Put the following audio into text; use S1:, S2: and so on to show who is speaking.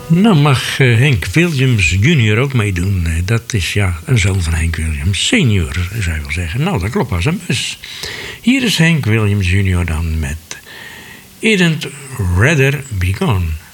S1: Nou mag Hank Williams Jr. ook meedoen. Dat is ja een zoon van Hank Williams Senior, zou je wel zeggen. Nou, dat klopt als een bus. Hier is Hank Williams Jr. dan met It'd Rather Be Gone.